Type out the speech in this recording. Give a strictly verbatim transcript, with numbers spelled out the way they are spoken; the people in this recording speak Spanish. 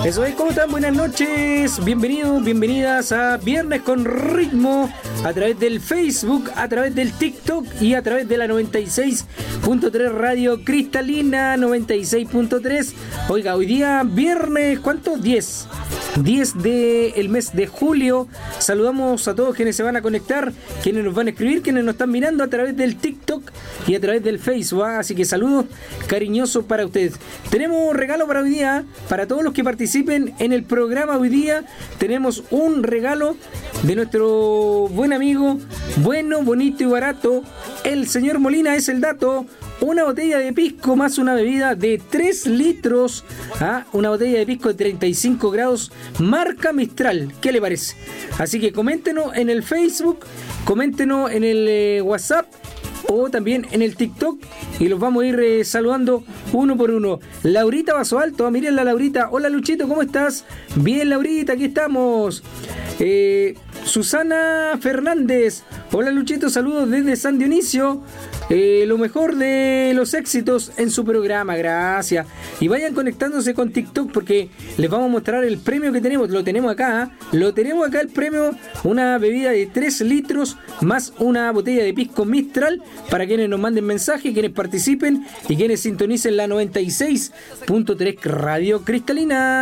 Eso es, ¿cómo están? Buenas noches, bienvenidos, bienvenidas a Viernes con Ritmo, a través del Facebook, a través del TikTok y a través de la noventa y seis punto tres Radio Cristalina, noventa y seis punto tres. Oiga, hoy día viernes, ¿cuánto? diez. diez del mes de julio. Saludamos a todos quienes se van a conectar, quienes nos van a escribir, quienes nos están mirando a través del TikTok y a través del Facebook, ¿eh? Así que saludos cariñosos para ustedes. Tenemos regalo para hoy día, para todos los que participen en el programa hoy día. Tenemos un regalo de nuestro buen amigo, bueno, bonito y barato, el señor Molina es el dato. Una botella de pisco más una bebida de tres litros, ¿ah? Una botella de pisco de treinta y cinco grados, marca Mistral. ¿Qué le parece? Así que coméntenos en el Facebook, coméntenos en el eh, WhatsApp o también en el TikTok y los vamos a ir eh, saludando uno por uno. Laurita Vaso Alto, miren la Laurita. Hola Luchito, ¿cómo estás? Bien, Laurita, aquí estamos. Eh, Susana Fernández, hola Luchito, saludos desde San Dionisio. Eh, lo mejor de los éxitos en su programa, gracias. Y vayan conectándose con TikTok porque les vamos a mostrar el premio que tenemos. Lo tenemos acá, ¿eh? Lo tenemos acá el premio, una bebida de tres litros más una botella de pisco Mistral para quienes nos manden mensaje, quienes participen y quienes sintonicen la noventa y seis punto tres Radio Cristalina.